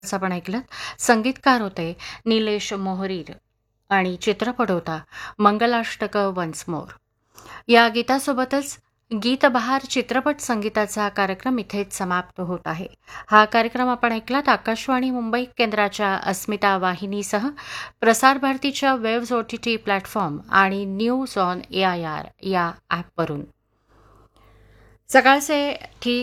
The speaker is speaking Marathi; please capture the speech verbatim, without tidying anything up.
आपण ऐकलं. संगीतकार होते निलेश मोहरीर आणि चित्रपट होता मंगलाष्टक वन्स मोर. या गीतासोबतच गीत बहार चित्रपट संगीताचा कार्यक्रम इथेच समाप्त होत आहे. हा कार्यक्रम आपण ऐकलात आकाशवाणी मुंबई केंद्राच्या अस्मिता वाहिनीसह प्रसार भारतीच्या वेव्हज ओटीटी प्लॅटफॉर्म आणि news on A I R या ॲपवरून. सकाळचे ठीक